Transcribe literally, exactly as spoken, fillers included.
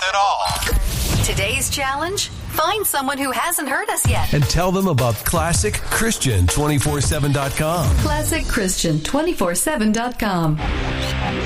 at all. Today's challenge? Find someone who hasn't heard us yet. And tell them about Classic Christian two forty-seven dot com. Classic Christian two forty-seven dot com.